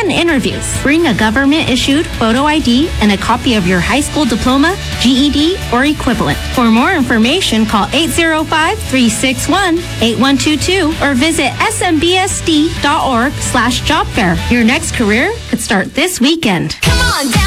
and interviews. Bring a government-issued photo ID and a copy of your high school diploma, GED, or equivalent. For more information, call 805-361-8122 or visit smbsd.org/job fair. Your next career could start this weekend. Come on,